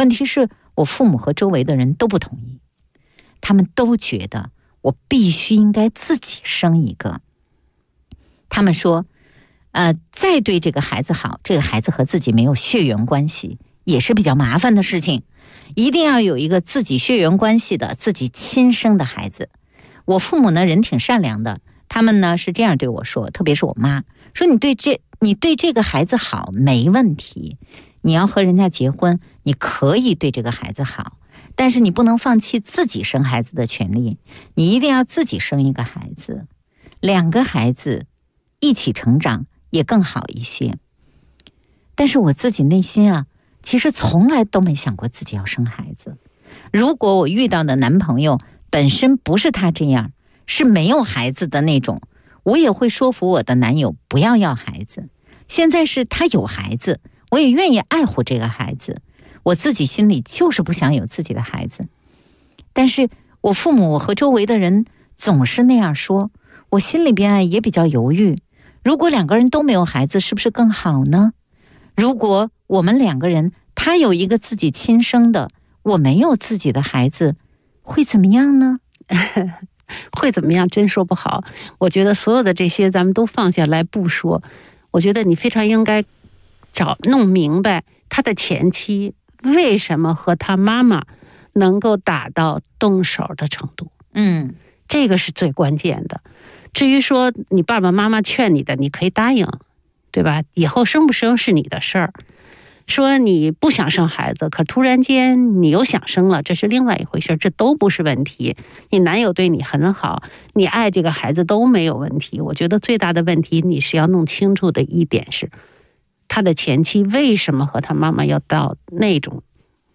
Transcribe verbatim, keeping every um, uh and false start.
问题是我父母和周围的人都不同意，他们都觉得我必须应该自己生一个。他们说呃，再对这个孩子好，这个孩子和自己没有血缘关系也是比较麻烦的事情，一定要有一个自己血缘关系的自己亲生的孩子。我父母呢人挺善良的，他们呢是这样对我说，特别是我妈说，你对这你对这个孩子好没问题，你要和人家结婚，你可以对这个孩子好，但是你不能放弃自己生孩子的权利，你一定要自己生一个孩子，两个孩子一起成长也更好一些。但是我自己内心啊，其实从来都没想过自己要生孩子。如果我遇到的男朋友本身不是他这样，是没有孩子的那种，我也会说服我的男友不要要孩子。现在是他有孩子，我也愿意爱护这个孩子，我自己心里就是不想有自己的孩子。但是我父母和周围的人总是那样说，我心里边也比较犹豫，如果两个人都没有孩子，是不是更好呢？如果我们两个人，他有一个自己亲生的，我没有自己的孩子，会怎么样呢？ 会怎么样真说不好。我觉得所有的这些咱们都放下来不说，我觉得你非常应该找弄明白他的前妻为什么和他妈妈能够打到动手的程度。 嗯， 这个是最关键的。至于说你爸爸妈妈劝你的，你可以答应，对吧？以后生不生是你的事儿。说你不想生孩子，可突然间你又想生了，这是另外一回事，这都不是问题。你男友对你很好，你爱这个孩子都没有问题。我觉得最大的问题你是要弄清楚的一点是，他的前妻为什么和他妈妈要到那种